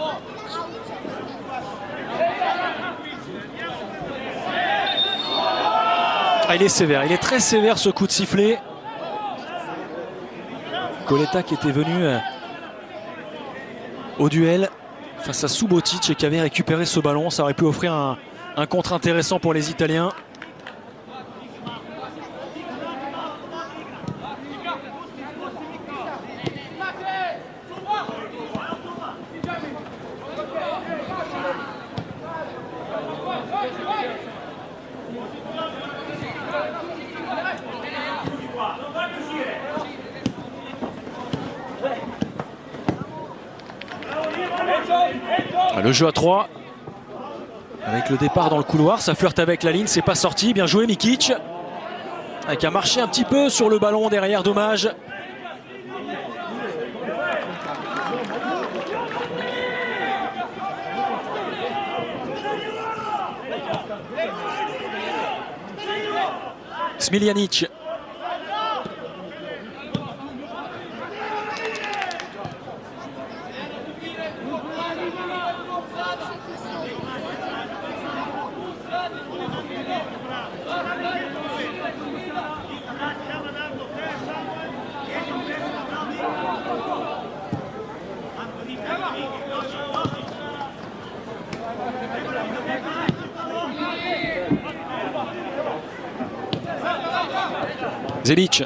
Ah, il est sévère, il est très sévère ce coup de sifflet. Coletta qui était venu au duel face à Subotic et qui avait récupéré ce ballon. Ça aurait pu offrir un contre intéressant pour les Italiens. Le jeu à 3 avec le départ dans le couloir, ça flirte avec la ligne, c'est pas sorti. Bien joué Mikic qui a marché un petit peu sur le ballon derrière, dommage. Smiljanic. Zelic.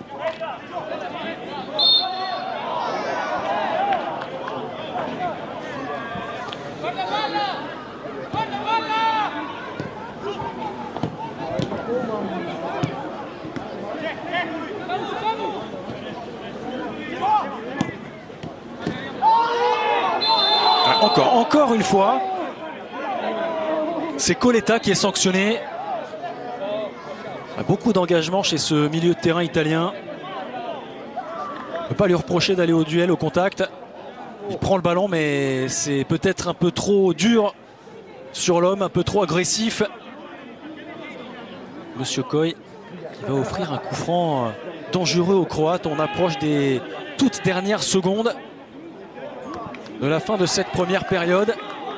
Encore une fois, c'est Coletta qui est sanctionné. Beaucoup d'engagement chez ce milieu de terrain italien. On ne peut pas lui reprocher d'aller au duel, au contact. Il prend le ballon, mais c'est peut-être un peu trop dur sur l'homme, un peu trop agressif. Monsieur Coy qui va offrir un coup franc dangereux aux Croates. On approche des toutes dernières secondes de la fin de cette première période.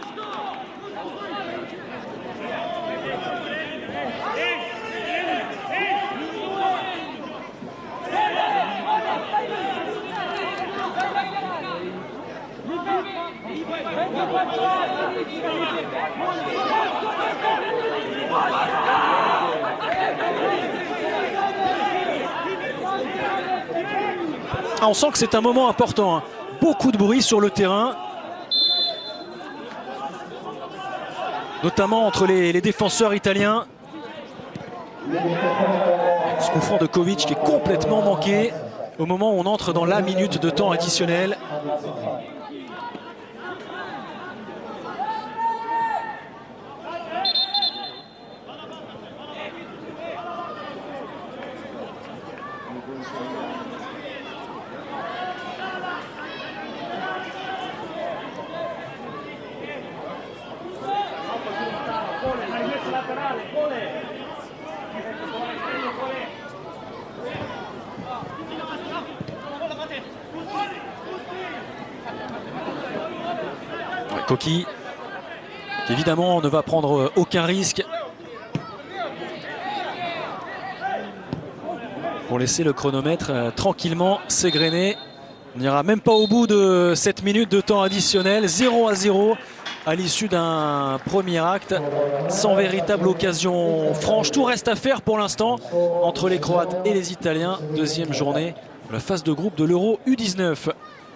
Ah, on sent que c'est un moment important, hein. Beaucoup de bruit sur le terrain, notamment entre les défenseurs italiens. Ce coup franc de Kovic qui est complètement manqué au moment où on entre dans la minute de temps additionnel. Coquille qui évidemment ne va prendre aucun risque pour laisser le chronomètre tranquillement s'égrener. On n'ira même pas au bout de cette minute de temps additionnel. 0-0 à l'issue d'un premier acte sans véritable occasion franche. Tout reste à faire pour l'instant entre les Croates et les Italiens. Deuxième journée de la phase de groupe de l'Euro U19.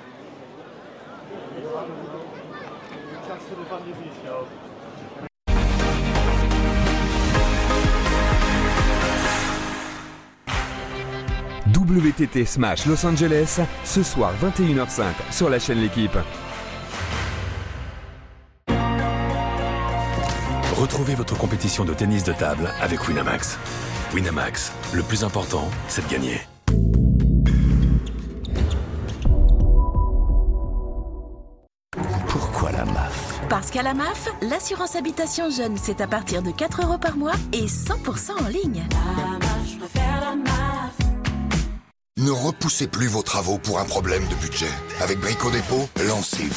WTT Smash Los Angeles, ce soir 21h05 sur la chaîne L'Équipe. Retrouvez votre compétition de tennis de table avec Winamax. Winamax, le plus important, c'est de gagner. Pourquoi la MAF? Parce qu'à la MAF, l'assurance habitation jeune, c'est à partir de 4 € par mois et 100% en ligne. La MAF, je préfère la MAF. Ne repoussez plus vos travaux pour un problème de budget. Avec Brico Dépôt, lancez